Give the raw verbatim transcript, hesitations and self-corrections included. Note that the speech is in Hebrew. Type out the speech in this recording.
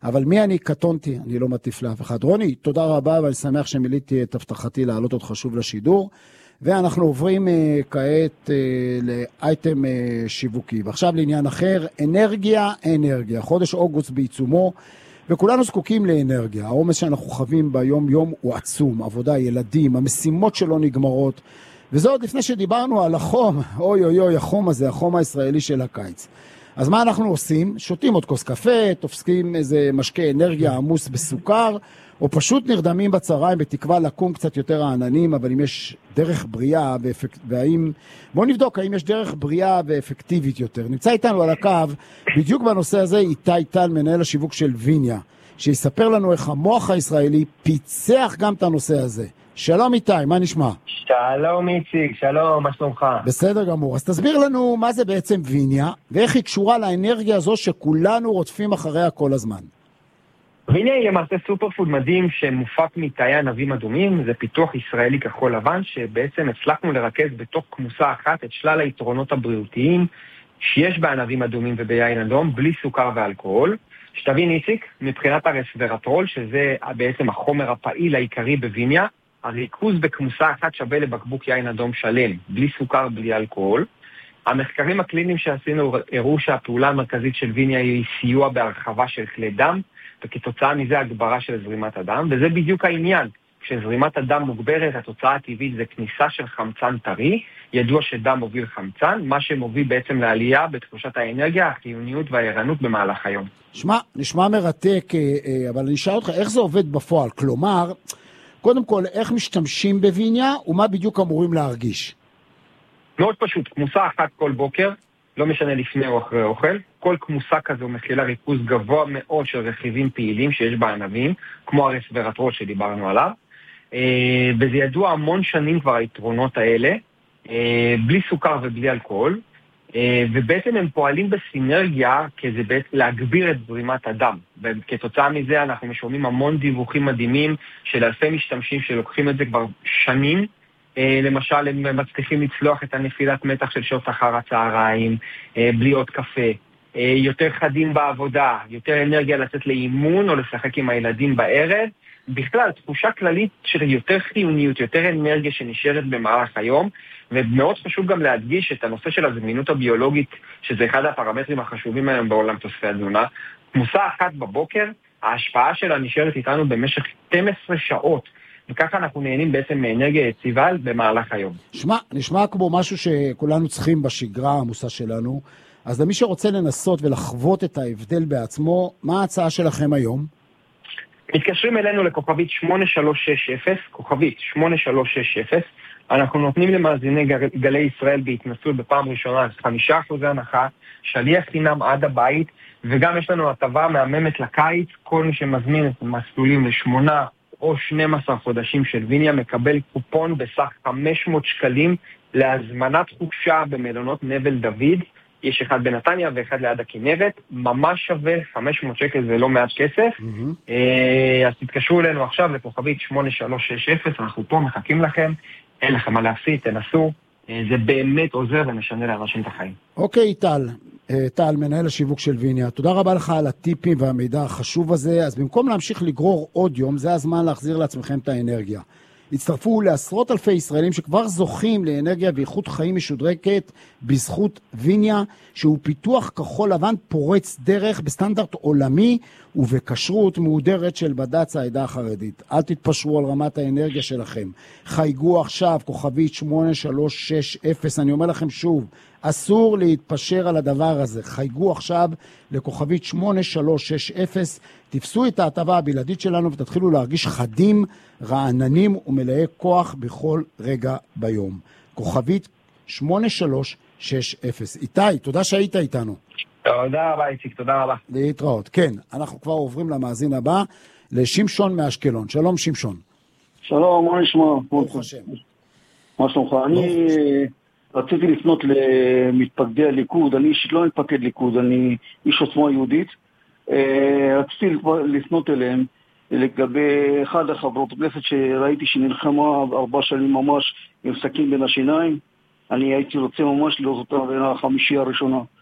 אבל מי אני? קטונתי, אני לא מטיף לאף אחד. רוני, תודה רבה, ואני שמח שמיליתי את הבטחתי להעלות אותך שוב לשידור, ואנחנו עוברים uh, כעת uh, לאייטם uh, שיווקי. ועכשיו לעניין אחר, אנרגיה, אנרגיה. חודש אוגוסט בעיצומו, וכולנו זקוקים לאנרגיה. העומס שאנחנו חווים ביום יום הוא עצום, עבודה, ילדים, המשימות שלא נגמרות, וזה עוד לפני שדיברנו על החום, אוי אוי אוי, החום הזה, החום הישראלי של הקיץ. אז מה אנחנו עושים? שותים עוד כוס קפה, תופסקים איזה משקה אנרגיה עמוס בסוכר, או פשוט נרדמים בצהריים בתקווה לקום קצת יותר העננים, אבל אם יש דרך בריאה ואפק... והאם... בואו נבדוק האם יש דרך בריאה ואפקטיבית יותר. נמצא איתנו על הקו, בדיוק בנושא הזה, איתי טל, מנהל השיווק של ויניה, שיספר לנו איך המוח הישראלי פיצח גם את הנושא הזה. שלום איתי, מה נשמע? שלום איציק, שלום, מה שלומך? בסדר גמור. אז תסביר לנו מה זה בעצם ויניה, ואיך היא קשורה לאנרגיה הזו שכולנו רודפים אחריה כל הזמן. ויניה היא למעשה סופרפוד מדהים שמופק מתאי ענבים אדומים, זה פיתוח ישראלי כחול לבן, שבעצם הצלחנו לרכז בתוך כמוסה אחת את שלל היתרונות הבריאותיים שיש בענבים אדומים וביין אדום, בלי סוכר ואלכוהול. שתבין איציק, מבחינת הרסוורטרול, שזה בעצם החומר הפעיל העיקרי בויניה, הריכוז בכמוסה אחת שווה לבקבוק יין אדום שלם, בלי סוכר, בלי אלכוהול. המחקרים הקליניים שעשינו הראו שהפעולה המרכזית של ויניה היא סיוע בהרחבה של כלי דם, וכתוצאה מזה הגברה של זרימת הדם, וזה בדיוק העניין. כשזרימת הדם מוגברת, התוצאה הטבעית זה כניסה של חמצן טרי, ידוע שדם מוביל חמצן, מה שמוביל בעצם לעלייה בתחושת האנרגיה, החיוניות והערנות במהלך היום. שמע, נשמע מרתק, אבל אני אשאל אותך, איך זה עובד בפועל? כלומר, קודם כל, איך משתמשים בויניה, ומה בדיוק אמורים להרגיש? מאוד פשוט, כמוסה אחת כל בוקר, לא משנה לפני או אחרי אוכל, כל כמוסה כזו מכילה ריכוז גבוה מאוד של רכיבים פעילים שיש בענבים, כמו הרסוורטרול שדיברנו עליו, וזה ידוע המון שנים כבר היתרונות האלה, בלי סוכר ובלי אלכוהול, ובעצם הם פועלים בסינרגיה כדי בעצם להגביר את זרימת הדם, וכתוצאה מזה אנחנו משומעים המון דיווחים מדהימים של אלפי משתמשים שלוקחים את זה כבר שנים, למשל הם מצליחים לצלוח את הנפילת מתח של שעות אחר הצהריים, בלי עוד קפה, יותר חדים בעבודה, יותר אנרגיה לצאת לאימון או לשחק עם הילדים בערב, בכלל תחושה כללית של יותר חיוניות, יותר אנרגיה שנשארת במהלך היום, ומאוד חשוב גם להדגיש את הנושא של הזמינות הביולוגית, שזה אחד הפרמטרים החשובים היום בעולם תוספי התזונה. כמוסה אחת בבוקר, ההשפעה שלה נשארת איתנו במשך שתים עשרה שעות, וככה אנחנו נהנים בעצם מאנרגיה יציבה במהלך היום. שמע, נשמע כמו משהו שכולנו צריכים בשגרה העמוסה שלנו, אז למי שרוצה לנסות ולחוות את ההבדל בעצמו, מה ההצעה שלכם היום? מתקשרים אלינו לכוכבית שמונה שלוש שש אפס, כוכבית שמונה שלוש שש אפס, אנחנו נותנים למאזיני גלי ישראל בהתנסות בפעם ראשונה חמישה אחוז הנחה, שליח חינם עד הבית, וגם יש לנו הטבה מהממת לקיץ, כל מי שמזמין את המסלולים לשמונה או שנים עשר חודשים של ויניה מקבל קופון בסך חמש מאות שקלים להזמנת חופשה במלונות נבל דוד, יש אחד בנתניה ואחד ליד הכנרת, ממש שווה, חמש מאות שקל זה לא מעט כסף, mm-hmm. אז תתקשרו אלינו עכשיו לכוכבית שמונה שלוש שש אפס, אנחנו פה מחכים לכם, אין לכם מה להפסיד, תנסו, זה באמת עוזר ומשנה לאנשים את החיים. אוקיי, טל, טל, מנהל השיווק של ויניה, תודה רבה לך על הטיפים והמידע החשוב הזה, אז במקום להמשיך לגרור עוד יום, זה הזמן להחזיר לעצמכם את האנרגיה. הצטרפו לעשרות אלפי ישראלים שכבר זוכים לאנרגיה ואיכות חיים משודרקת בזכות ויניה, שהוא פיתוח כחול לבן פורץ דרך בסטנדרט עולמי ובקשרות מהודרת של בד"ץ העדה החרדית. אל תתפשרו על רמת האנרגיה שלכם. חייגו עכשיו, כוכבית שמונה שלוש שש אפס, אני אומר לכם שוב, אסור להתפשר על הדבר הזה. חייגו עכשיו לכוכבית שמונה שלוש שש אפס, תפסו את ההטבה הבלעדית שלנו ותתחילו להרגיש חדים, רעננים ומלאי כוח בכל רגע ביום. כוכבית שמונה שלוש שש אפס. איתי, תודה שהיית איתנו. תודה רבה איציק, תודה רבה. להתראות. כן, אנחנו כבר עוברים למאזין הבא, לשמשון מאשקלון. שלום שמשון. שלום, מה נשמע? ברוך השם. מה שלומך? אני רציתי לפנות למתפקדי הליכוד, אני אישית לא מתפקד ליכוד, אני איש עוצמה יהודית. רציתי לפנות אליהם לגבי אחד החברות הכנסת שראיתי שנלחמה ארבע שנים ממש עם סכין בין השיניים. אני הייתי רוצה ממש לראות אותה בין החמישי הראשונה.